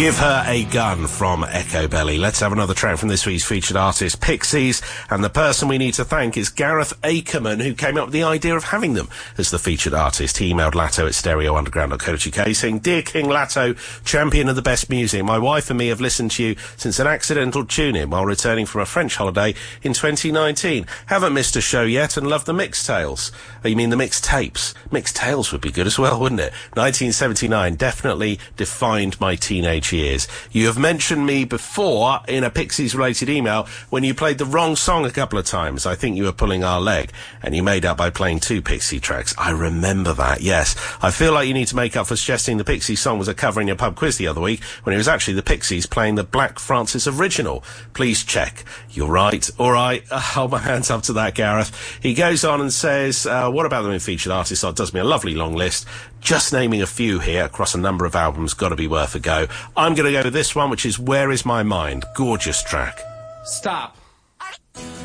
Give Her a Gun from Echo Belly. Let's have another track from this week's featured artist, Pixies, and the person we need to thank is Gareth Akerman, who came up with the idea of having them as the featured artist. He emailed Latto at stereounderground.co.uk saying, "Dear King Latto, champion of the best music, my wife and me have listened to you since an accidental tune-in while returning from a French holiday in 2019. Haven't missed a show yet and love the mixtales." Oh, you mean the mixtapes? Mixtales would be good as well, wouldn't it? 1979 definitely defined my teenage years. You have mentioned me before in a Pixies-related email when you played the wrong song a couple of times. I think you were pulling our leg, and you made up by playing two Pixie tracks. I remember that, yes. I feel like you need to make up for suggesting the Pixies song was a cover in your pub quiz the other week when it was actually the Pixies playing the Black Francis original. Please check. You're right. All right. I'll hold my hands up to that, Gareth. He goes on and says, what about them in featured artists? That does me a lovely long list. Just naming a few here across a number of albums, got to be worth a go. I'm going to go with this one, which is Where Is My Mind? Gorgeous track. Stop.